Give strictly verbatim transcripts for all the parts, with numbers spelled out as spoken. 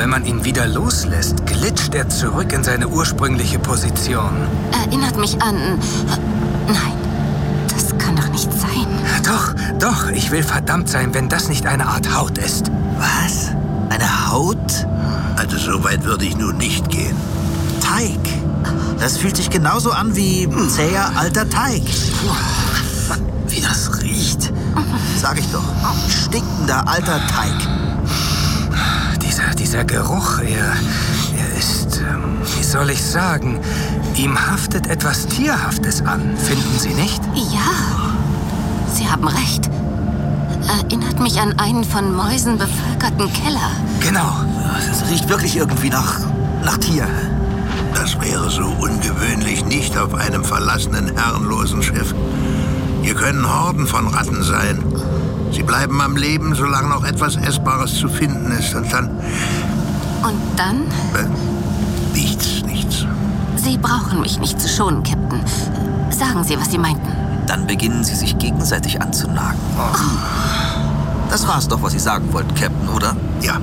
wenn man ihn wieder loslässt, glitscht er zurück in seine ursprüngliche Position. Erinnert mich an... Nein, das kann doch nicht sein. Doch, doch, ich will verdammt sein, wenn das nicht eine Art Haut ist. Was? Eine Haut? Also so weit würde ich nun nicht gehen. Teig. Das fühlt sich genauso an wie zäher alter Teig. Wie das riecht. Sag ich doch. Stinkender alter Teig. Dieser, dieser Geruch, er, er ist, ähm, wie soll ich sagen, ihm haftet etwas Tierhaftes an, finden Sie nicht? Ja, Sie haben recht. Erinnert mich an einen von Mäusen bevölkerten Keller. Genau. Das riecht wirklich irgendwie nach, nach Tier. Das wäre so ungewöhnlich nicht auf einem verlassenen, herrenlosen Schiff. Hier können Horden von Ratten sein. Sie bleiben am Leben, solange noch etwas Essbares zu finden ist. Und dann... Und dann? Äh, nichts, nichts. Sie brauchen mich nicht zu schonen, Captain. Sagen Sie, was Sie meinten. Dann beginnen sie sich gegenseitig anzunagen. Oh. Das war's doch, was Sie sagen wollten, Captain, oder? Ja.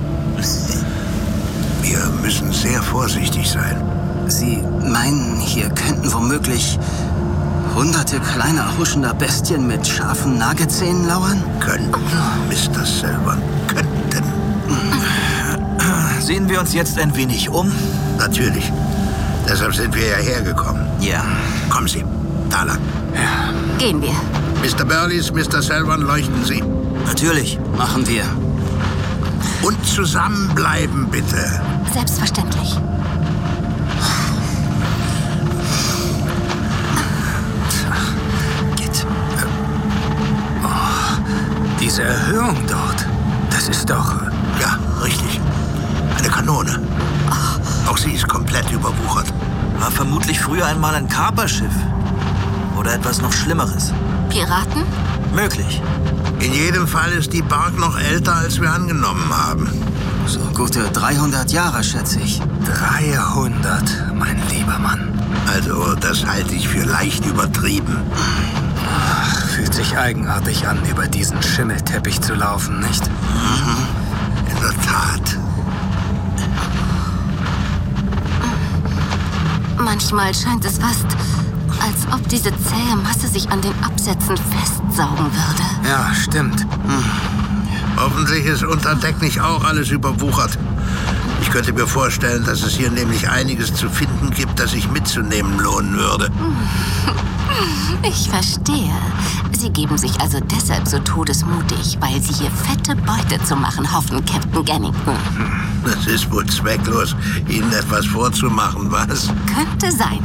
Wir müssen sehr vorsichtig sein. Sie meinen, hier könnten womöglich hunderte kleiner huschender Bestien mit scharfen Nagezähnen lauern? Könnten, Mister Selvan, könnten. Sehen wir uns jetzt ein wenig um? Natürlich. Deshalb sind wir ja hergekommen. Ja. Kommen Sie, da lang. Ja. Gehen wir. Mister Burleys, Mister Selvan, leuchten Sie. Natürlich, machen wir. Und zusammenbleiben, bitte. Selbstverständlich. Geht. Oh, diese Erhöhung dort, das ist doch... Ja, richtig. Eine Kanone. Auch sie ist komplett überwuchert. War vermutlich früher einmal ein Kaperschiff. Oder etwas noch Schlimmeres. Piraten? Möglich. In jedem Fall ist die Bark noch älter, als wir angenommen haben. So gute dreihundert Jahre, schätze ich. dreihundert, mein lieber Mann. Also, das halte ich für leicht übertrieben. Ach, fühlt sich eigenartig an, über diesen Schimmelteppich zu laufen, nicht? Mhm. In der Tat. Manchmal scheint es fast, als ob diese zähe Masse sich an den Absätzen festsaugen würde. Ja, stimmt. Hm. Hoffentlich ist unter Deck nicht auch alles überwuchert. Ich könnte mir vorstellen, dass es hier nämlich einiges zu finden gibt, das sich mitzunehmen lohnen würde. Ich verstehe. Sie geben sich also deshalb so todesmutig, weil Sie hier fette Beute zu machen hoffen, Captain Gannington. Das ist wohl zwecklos, Ihnen etwas vorzumachen, was? Könnte sein.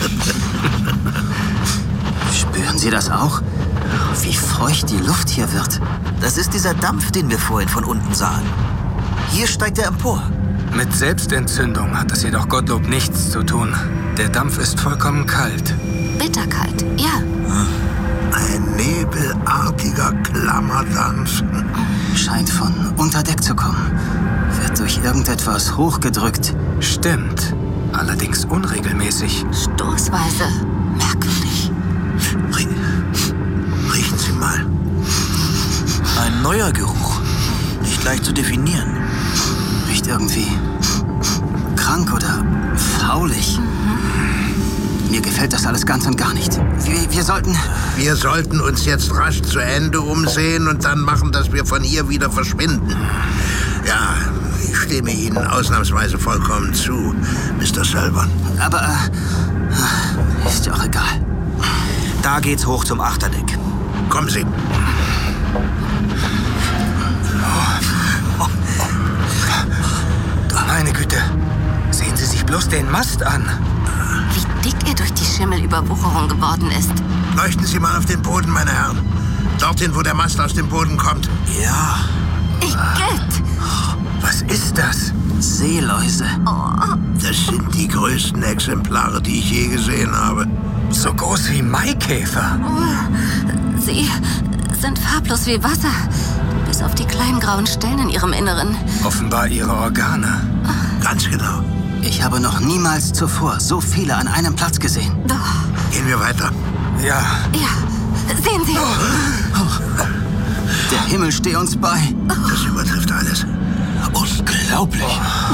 Spüren Sie das auch? Wie feucht die Luft hier wird. Das ist dieser Dampf, den wir vorhin von unten sahen. Hier steigt er empor. Mit Selbstentzündung hat das jedoch Gottlob nichts zu tun. Der Dampf ist vollkommen kalt. Bitterkalt, ja. Ein nebelartiger Klammerdampf. Scheint von unter Deck zu kommen. Wird durch irgendetwas hochgedrückt. Stimmt. Allerdings unregelmäßig. Stoßweise. Merkwürdig. Riechen Sie mal. Ein neuer Geruch. Nicht leicht zu definieren. Riecht irgendwie krank oder faulig. Mhm. Mir gefällt das alles ganz und gar nicht. Wir, wir sollten... Wir sollten uns jetzt rasch zu Ende umsehen und dann machen, dass wir von hier wieder verschwinden. Ja, ich stimme Ihnen ausnahmsweise vollkommen zu, Mister Selvan. Aber, äh, ist ja auch egal. Da geht's hoch zum Achterdeck. Kommen Sie. Meine Güte, sehen Sie sich bloß den Mast an. Wie dick er durch die Schimmelüberwucherung geworden ist. Leuchten Sie mal auf den Boden, meine Herren. Dorthin, wo der Mast aus dem Boden kommt. Ja. Igitt! Was ist das? Seeläuse. Oh. Das sind die größten Exemplare, die ich je gesehen habe. So groß wie Maikäfer. Sie sind farblos wie Wasser. Bis auf die kleinen grauen Stellen in ihrem Inneren. Offenbar ihre Organe. Ganz genau. Ich habe noch niemals zuvor so viele an einem Platz gesehen. Doch. Gehen wir weiter. Ja. Ja, sehen Sie. Der Himmel stehe uns bei. Das übertrifft alles. Unglaublich.